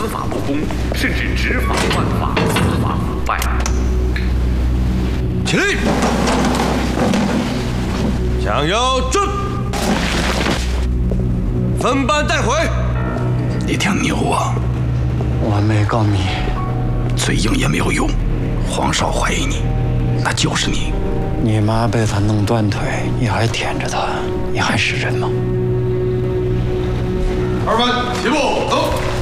司法不公，甚至执法犯法、司法腐败。 起立，向右转，分班带回。 你挺牛啊！ 我没告密， 嘴硬也没有用。黄少怀疑你，那就是你。 你妈被他弄断腿，你还舔着他，你还是人吗？ 2班起步，走。